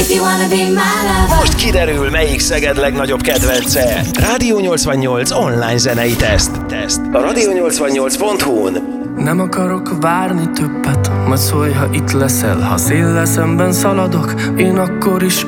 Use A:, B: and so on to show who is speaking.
A: Most kiderül, melyik Szeged legnagyobb kedvence. Rádió 88 online zenei teszt. A radio88.hu-n.
B: Nem akarok várni többet, majd szólj, ha itt leszel. Ha széllel szemben szaladok, én akkor is